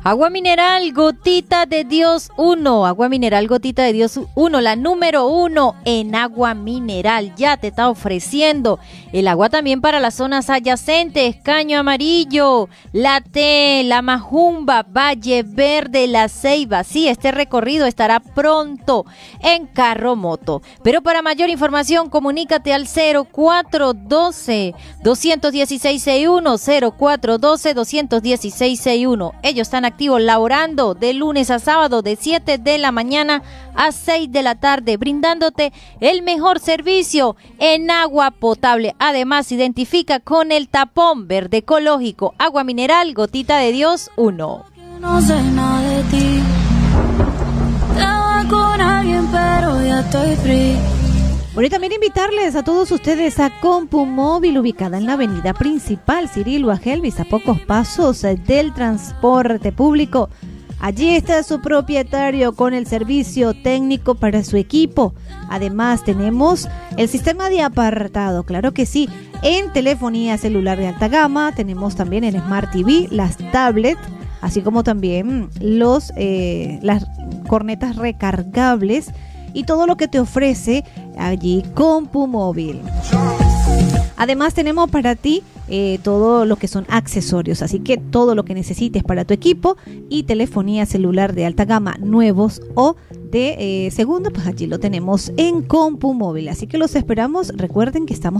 Agua mineral Gotita de Dios 1, agua mineral Gotita de Dios 1, la número 1 en agua mineral. Ya te está ofreciendo el agua también para las zonas adyacentes, Caño Amarillo, La T, La Majumba, Valle Verde, La Ceiba. Sí, este recorrido estará pronto en carro moto. Pero para mayor información, comunícate al 0412-216-61, 0412-216-61. Ellos están activos laborando de lunes a sábado de 7 de la mañana a 6 de la tarde, brindándote el mejor servicio en agua potable. Además, identifica con el tapón verde ecológico, agua mineral Gotita de Dios 1. No sé nada de ti. Estaba con alguien, pero ya estoy free. Bueno, y también invitarles a todos ustedes a CompuMóvil, ubicada en la avenida principal Cirilo Agelvis, a pocos pasos del transporte público. Allí está su propietario con el servicio técnico para su equipo. Además, tenemos el sistema de apartado, claro que sí, en telefonía celular de alta gama. Tenemos también en Smart TV, las tablets, así como también las cornetas recargables y todo lo que te ofrece allí CompuMóvil. Además tenemos para ti todo lo que son accesorios, así que todo lo que necesites para tu equipo y telefonía celular de alta gama, nuevos o de segunda, pues allí lo tenemos en CompuMóvil. Así que los esperamos. Recuerden que estamos